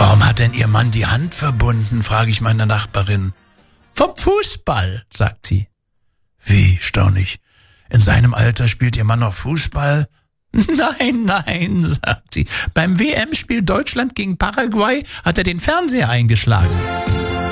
Warum hat denn Ihr Mann die Hand verbunden, frage ich meine Nachbarin. Vom Fußball, sagt sie. Wie, staune ich. In seinem Alter spielt Ihr Mann noch Fußball? Nein, sagt sie. Beim WM-Spiel Deutschland gegen Paraguay hat er den Fernseher eingeschlagen.